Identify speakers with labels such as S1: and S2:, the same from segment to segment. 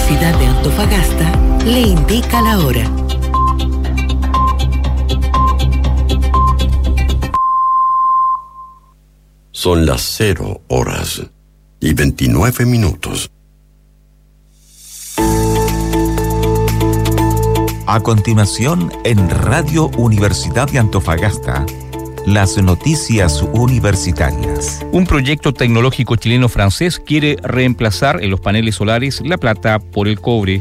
S1: Universidad de Antofagasta le indica la hora.
S2: Son las 0:29.
S3: A continuación, en Radio Universidad de Antofagasta, las noticias universitarias.
S4: Un proyecto tecnológico chileno-francés quiere reemplazar en los paneles solares la plata por el cobre.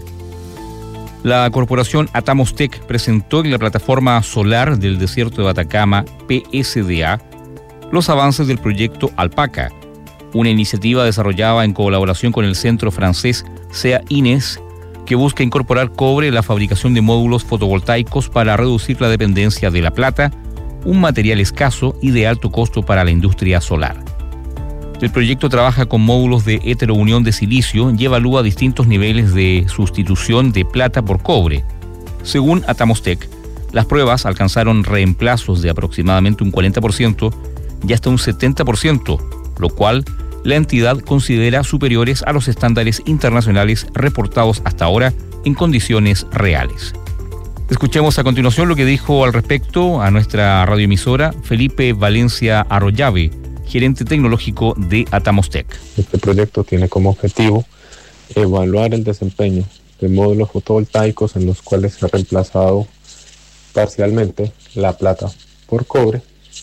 S4: La corporación Atamostec presentó en la plataforma solar del desierto de Atacama, PSDA, los avances del proyecto Alpaca, una iniciativa desarrollada en colaboración con el centro francés CEA-INES, que busca incorporar cobre en la fabricación de módulos fotovoltaicos para reducir la dependencia de la plata, un material escaso y de alto costo para la industria solar. El proyecto trabaja con módulos de heterounión de silicio y evalúa distintos niveles de sustitución de plata por cobre. Según Atamostec, las pruebas alcanzaron reemplazos de aproximadamente un 40% y hasta un 70%, lo cual la entidad considera superiores a los estándares internacionales reportados hasta ahora en condiciones reales. Escuchemos a continuación lo que dijo al respecto a nuestra radioemisora Felipe Valencia Arroyave, gerente tecnológico de Atamostec.
S5: Este proyecto tiene como objetivo evaluar el desempeño de módulos fotovoltaicos en los cuales se ha reemplazado parcialmente la plata por cobre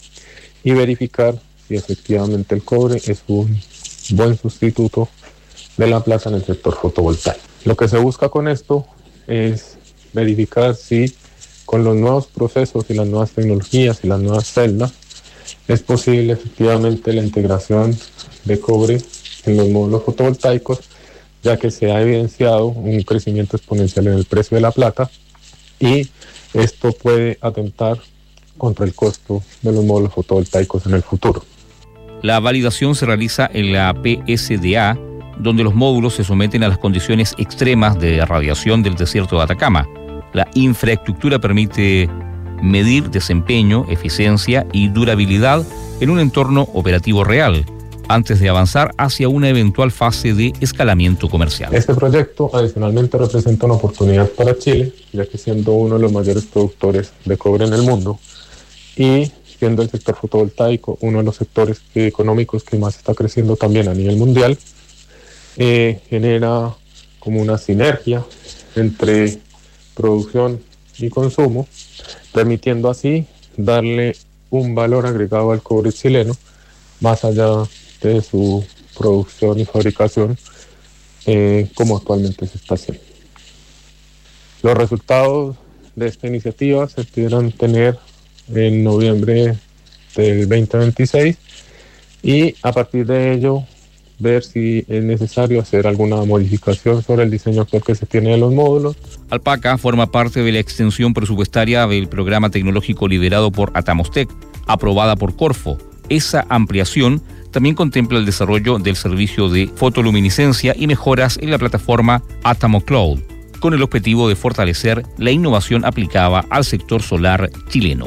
S5: y verificar si efectivamente el cobre es un buen sustituto de la plata en el sector fotovoltaico. Lo que se busca con esto es verificar si con los nuevos procesos y las nuevas tecnologías y las nuevas celdas es posible efectivamente la integración de cobre en los módulos fotovoltaicos, ya que se ha evidenciado un crecimiento exponencial en el precio de la plata y esto puede atentar contra el costo de los módulos fotovoltaicos en el futuro.
S4: La validación se realiza en la PSDA, donde los módulos se someten a las condiciones extremas de radiación del desierto de Atacama. La infraestructura permite medir desempeño, eficiencia y durabilidad en un entorno operativo real, antes de avanzar hacia una eventual fase de escalamiento comercial.
S5: Este proyecto adicionalmente representa una oportunidad para Chile, ya que siendo uno de los mayores productores de cobre en el mundo y siendo el sector fotovoltaico uno de los sectores económicos que más está creciendo también a nivel mundial, genera como una sinergia entre producción y consumo, permitiendo así darle un valor agregado al cobre chileno más allá de su producción y fabricación, como actualmente se está haciendo. Los resultados de esta iniciativa se pudieron tener en noviembre del 2026 y a partir de ello ver si es necesario hacer alguna modificación sobre el diseño actual que se tiene de los módulos.
S4: Alpaca forma parte de la extensión presupuestaria del programa tecnológico liderado por Atamostec, aprobada por Corfo. Esa ampliación también contempla el desarrollo del servicio de fotoluminiscencia y mejoras en la plataforma Atamo Cloud, con el objetivo de fortalecer la innovación aplicada al sector solar chileno.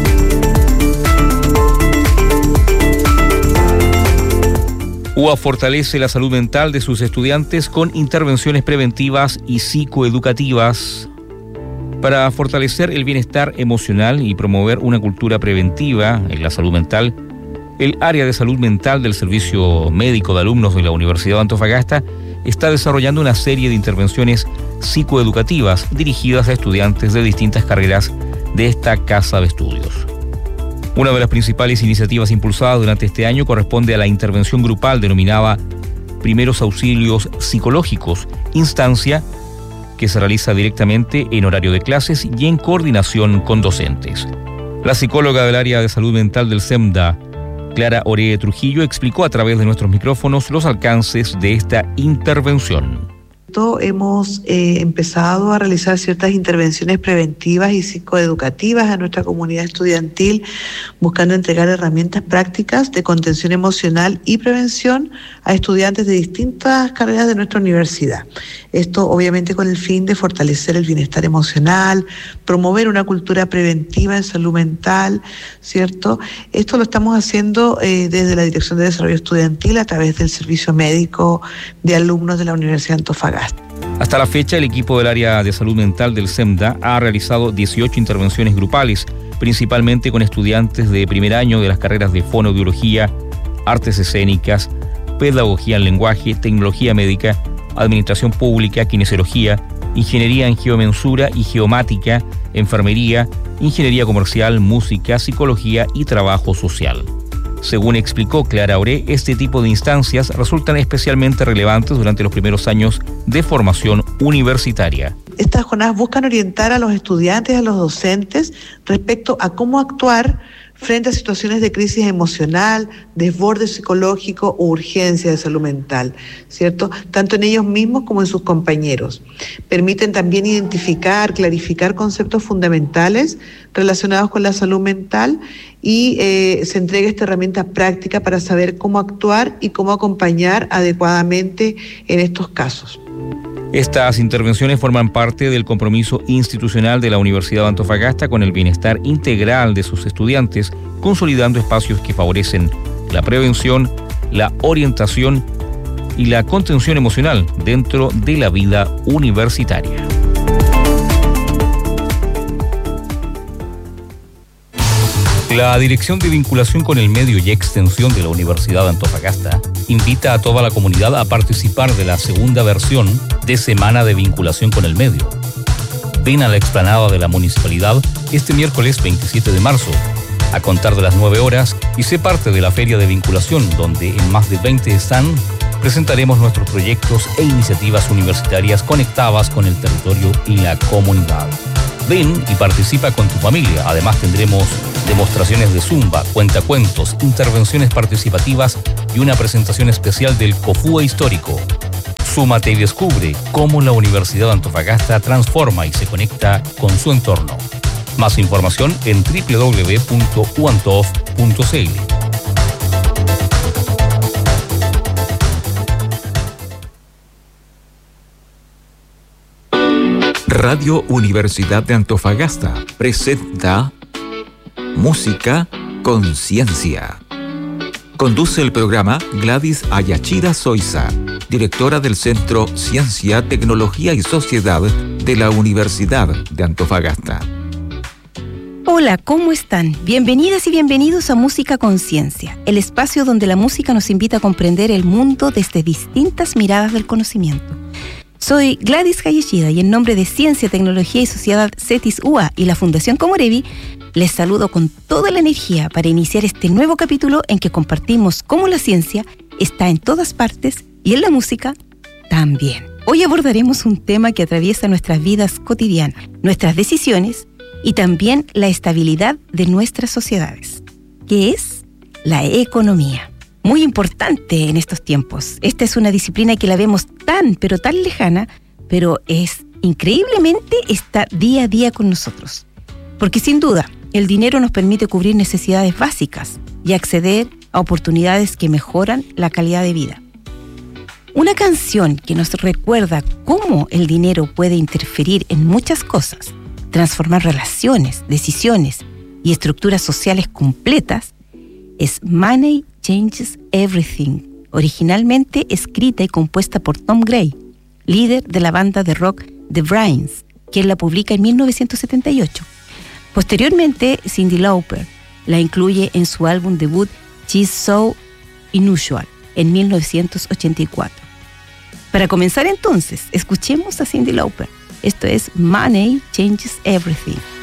S4: UA fortalece la salud mental de sus estudiantes con intervenciones preventivas y psicoeducativas. Para fortalecer el bienestar emocional y promover una cultura preventiva en la salud mental, el área de salud mental del Servicio Médico de Alumnos de la Universidad de Antofagasta está desarrollando una serie de intervenciones psicoeducativas dirigidas a estudiantes de distintas carreras de esta casa de estudios. Una de las principales iniciativas impulsadas durante este año corresponde a la intervención grupal denominada Primeros Auxilios Psicológicos, instancia que se realiza directamente en horario de clases y en coordinación con docentes. La psicóloga del área de salud mental del SEMDA, Clara Oree Trujillo, explicó a través de nuestros micrófonos los alcances de esta intervención.
S6: Hemos empezado a realizar ciertas intervenciones preventivas y psicoeducativas a nuestra comunidad estudiantil, buscando entregar herramientas prácticas de contención emocional y prevención a estudiantes de distintas carreras de nuestra universidad. Esto obviamente con el fin de fortalecer el bienestar emocional, promover una cultura preventiva en salud mental, ¿cierto? Esto lo estamos haciendo desde la Dirección de Desarrollo Estudiantil a través del Servicio Médico de Alumnos de la Universidad de Antofagasta.
S4: Hasta la fecha, el equipo del área de salud mental del SEMDA ha realizado 18 intervenciones grupales, principalmente con estudiantes de primer año de las carreras de fonoaudiología, artes escénicas, pedagogía en lenguaje, tecnología médica, administración pública, kinesiología, ingeniería en geomensura y geomática, enfermería, ingeniería comercial, música, psicología y trabajo social. Según explicó Clara Oré, este tipo de instancias resultan especialmente relevantes durante los primeros años de formación universitaria.
S6: Estas jornadas buscan orientar a los estudiantes, a los docentes, respecto a cómo actuar frente a situaciones de crisis emocional, desborde psicológico o urgencia de salud mental, ¿cierto? Tanto en ellos mismos como en sus compañeros. Permiten también identificar, clarificar conceptos fundamentales relacionados con la salud mental y se entrega esta herramienta práctica para saber cómo actuar y cómo acompañar adecuadamente en estos casos.
S4: Estas intervenciones forman parte del compromiso institucional de la Universidad de Antofagasta con el bienestar integral de sus estudiantes, consolidando espacios que favorecen la prevención, la orientación y la contención emocional dentro de la vida universitaria. La Dirección de Vinculación con el Medio y Extensión de la Universidad de Antofagasta invita a toda la comunidad a participar de la segunda versión de Semana de Vinculación con el Medio. Ven a la explanada de la Municipalidad este miércoles 27 de marzo, a contar de las 9 horas, y sé parte de la Feria de Vinculación, donde en más de 20 stands presentaremos nuestros proyectos e iniciativas universitarias conectadas con el territorio y la comunidad. Ven y participa con tu familia. Además tendremos demostraciones de zumba, cuentacuentos, intervenciones participativas y una presentación especial del COFUE histórico. Súmate y descubre cómo la Universidad de Antofagasta transforma y se conecta con su entorno. Más información en www.uantof.cl.
S3: Radio Universidad de Antofagasta presenta Música Conciencia. Conduce el programa Gladys Ayachira Soiza, directora del Centro Ciencia, Tecnología y Sociedad de la Universidad de Antofagasta.
S7: Hola, ¿cómo están? Bienvenidas y bienvenidos a Música Conciencia, el espacio donde la música nos invita a comprender el mundo desde distintas miradas del conocimiento. Soy Gladys Ayachira y en nombre de Ciencia, Tecnología y Sociedad CETIS UA y la Fundación Comorevi, les saludo con toda la energía para iniciar este nuevo capítulo en que compartimos cómo la ciencia está en todas partes y en la música también. Hoy abordaremos un tema que atraviesa nuestras vidas cotidianas, nuestras decisiones y también la estabilidad de nuestras sociedades, que es la economía. Muy importante en estos tiempos. Esta es una disciplina que la vemos tan, pero tan lejana, pero increíblemente está día a día con nosotros. Porque sin duda, el dinero nos permite cubrir necesidades básicas y acceder a oportunidades que mejoran la calidad de vida. Una canción que nos recuerda cómo el dinero puede interferir en muchas cosas, transformar relaciones, decisiones y estructuras sociales completas, es Money Changes Everything, originalmente escrita y compuesta por Tom Gray, líder de la banda de rock The Brains, quien la publica en 1978. Posteriormente, Cyndi Lauper la incluye en su álbum debut She's So Unusual en 1984. Para comenzar entonces, escuchemos a Cyndi Lauper. Esto es Money Changes Everything.